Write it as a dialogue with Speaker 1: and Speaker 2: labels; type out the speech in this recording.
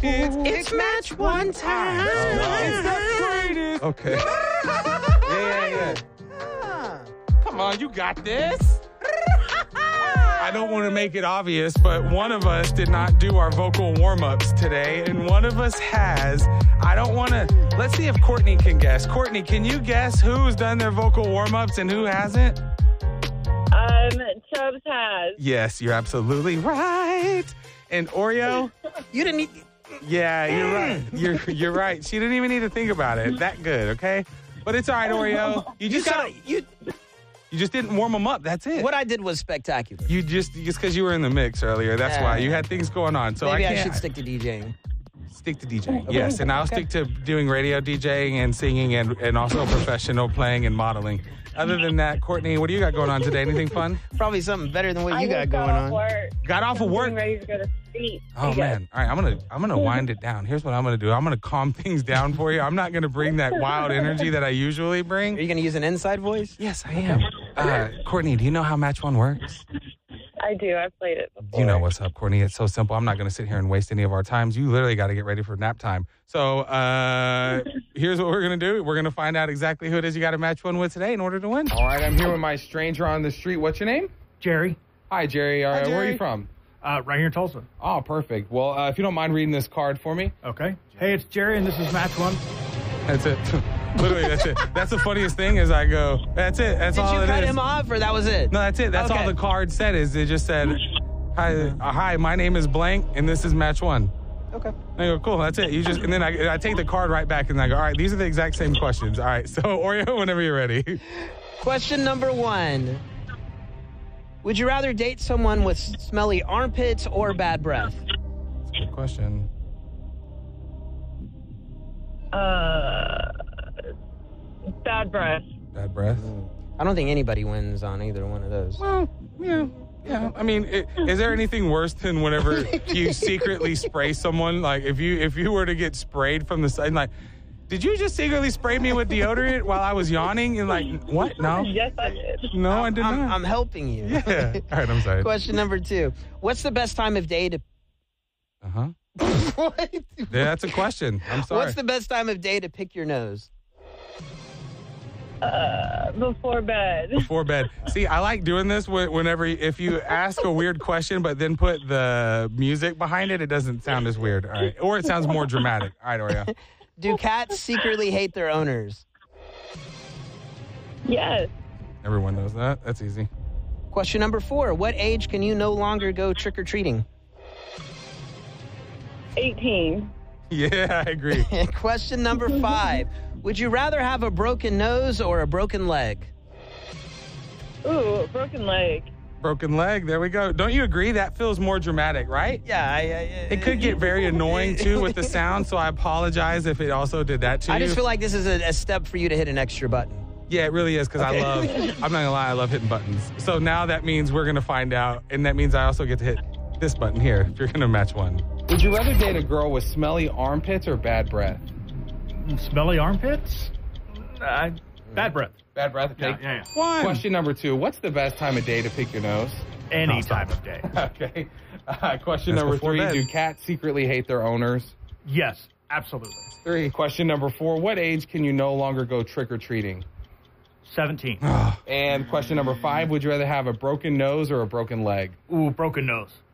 Speaker 1: It's match one time.
Speaker 2: It's the greatest. Okay. Yeah. Come on, you got this. I don't want to make it obvious, but one of us did not do our vocal warm-ups today, and one of us has. I don't want to. Let's see if Courtney can guess. Courtney, can you guess who's done their vocal warm-ups and who hasn't?
Speaker 3: Chubbs has.
Speaker 2: Yes, you're absolutely right. And Oreo?
Speaker 1: You didn't need...
Speaker 2: Yeah, you're right. You're right. She didn't even need to think about it. That good, okay? But it's all right, Oreo. You just didn't warm them up. That's it.
Speaker 1: What I did was spectacular.
Speaker 2: You just because you were in the mix earlier. That's why you had things going on. So
Speaker 1: maybe
Speaker 2: I
Speaker 1: should stick to DJing.
Speaker 2: Stick to DJing, yes, and I'll stick to doing radio DJing and singing and also professional playing and modeling. Other than that, Courtney, what do you got going on today? Anything fun?
Speaker 1: Probably something better than what you got going on.
Speaker 2: Got off of work.
Speaker 3: I'm ready to go to sleep.
Speaker 2: Oh man! All right, I'm gonna wind it down. Here's what I'm gonna do. I'm gonna calm things down for you. I'm not gonna bring that wild energy that I usually bring.
Speaker 1: Are you gonna use an inside voice?
Speaker 2: Yes, I am. Courtney, do you know how Match One works?
Speaker 3: I do. I've played it before.
Speaker 2: You know what's up, Courtney. It's so simple. I'm not going to sit here and waste any of our times. You literally got to get ready for nap time. So here's what we're going to do. We're going to find out exactly who it is you got to match one with today in order to win. All right, I'm here with my stranger on the street. What's your name?
Speaker 4: Jerry.
Speaker 2: Hi, Jerry. All right, Where are you from?
Speaker 4: Right here in Tulsa.
Speaker 2: Oh, perfect. Well, if you don't mind reading this card for me.
Speaker 4: Okay. Hey, it's Jerry, and this is match one.
Speaker 2: That's it. Literally, that's it. That's the funniest thing is I go, that's it. That's all it is.
Speaker 1: Did you cut him off, or that was it?
Speaker 2: No, that's it. That's all the card said is it just said, hi, my name is blank, and this is match one.
Speaker 1: Okay.
Speaker 2: And I go, cool, that's it. And then I take the card right back, and I go, all right, these are the exact same questions. All right, so Oreo, whenever you're ready.
Speaker 1: Question number one. Would you rather date someone with smelly armpits or bad breath?
Speaker 2: That's a good question.
Speaker 3: Bad breath.
Speaker 2: Bad breath?
Speaker 1: I don't think anybody wins on either one of those.
Speaker 2: Well, yeah. I mean, is there anything worse than whenever you secretly spray someone? Like, if you were to get sprayed from the side, like, did you just secretly spray me with deodorant while I was yawning? And like, what? No?
Speaker 3: Yes, I did.
Speaker 2: No, I did not.
Speaker 1: I'm helping you.
Speaker 2: Yeah. All right, I'm sorry.
Speaker 1: Question number two. What's the best time of day to...
Speaker 2: Uh-huh.
Speaker 1: What?
Speaker 2: Yeah, that's a question. I'm sorry.
Speaker 1: What's the best time of day to pick your nose?
Speaker 3: Before bed.
Speaker 2: Before bed. See, I like doing this whenever, if you ask a weird question, but then put the music behind it, it doesn't sound as weird. All right. Or it sounds more dramatic. All right, Oreo.
Speaker 1: Do cats secretly hate their owners?
Speaker 3: Yes.
Speaker 2: Everyone knows that. That's easy.
Speaker 1: Question number four. What age can you no longer go trick-or-treating?
Speaker 3: 18.
Speaker 2: Yeah, I agree.
Speaker 1: Question number five. Would you rather have a broken nose or a broken leg?
Speaker 3: Ooh, broken leg.
Speaker 2: Broken leg. There we go. Don't you agree? That feels more dramatic, right?
Speaker 1: Yeah.
Speaker 2: It could get very annoying, too, with the sound, so I apologize if it also did that to you.
Speaker 1: I just feel like this is a step for you to hit an extra button.
Speaker 2: Yeah, it really is, because I'm not going to lie, I love hitting buttons. So now that means we're going to find out, and that means I also get to hit this button here if you're going to match one. Would you rather date a girl with smelly armpits or bad breath?
Speaker 4: Smelly armpits? Bad breath.
Speaker 2: Bad breath? Okay.
Speaker 4: Yeah.
Speaker 2: One. Question number two. What's the best time of day to pick your nose?
Speaker 4: Any time of day.
Speaker 2: Okay. Question number three.
Speaker 5: Bed.
Speaker 2: Do cats secretly hate their owners?
Speaker 4: Yes, absolutely.
Speaker 2: 3. Question number 4. What age can you no longer go trick-or-treating?
Speaker 4: 17.
Speaker 2: And question number 5. Would you rather have a broken nose or a broken leg?
Speaker 4: Ooh, broken nose.